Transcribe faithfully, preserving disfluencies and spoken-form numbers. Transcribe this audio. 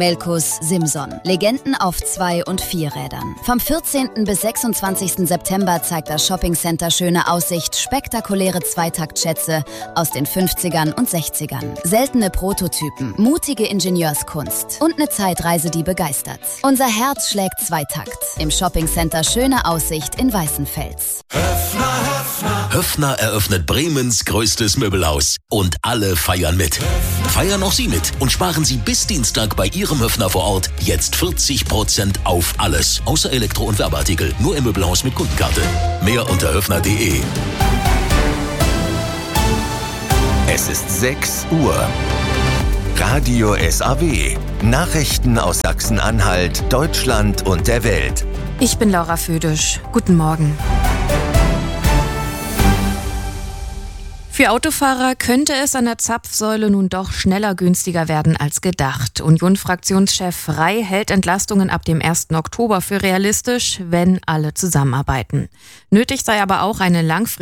Melkus Simson. Legenden auf Zwei- und Vierrädern. Vom vierzehnten bis sechsundzwanzigsten September zeigt das Shoppingcenter Schöne Aussicht spektakuläre Zweitaktschätze aus den fünfzigern und sechzigern. Seltene Prototypen, mutige Ingenieurskunst und eine Zeitreise, die begeistert. Unser Herz schlägt Zweitakt im Shoppingcenter Schöne Aussicht in Weißenfels. Höffner, Höffner. Höffner eröffnet Bremens größtes Möbelhaus. Und alle feiern mit. Feiern auch Sie mit und sparen Sie bis Dienstag bei Ihrem Höffner vor Ort jetzt vierzig Prozent auf alles. Außer Elektro- und Werbeartikel. Nur im Möbelhaus mit Kundenkarte. Mehr unter höffner punkt de. Es ist sechs Uhr. Radio S A W. Nachrichten aus Sachsen-Anhalt, Deutschland und der Welt. Ich bin Laura Födisch. Guten Morgen. Für Autofahrer könnte es an der Zapfsäule nun doch schneller günstiger werden als gedacht. Union-Fraktionschef Rey hält Entlastungen ab dem ersten Oktober für realistisch, wenn alle zusammenarbeiten. Nötig sei aber auch eine langfristige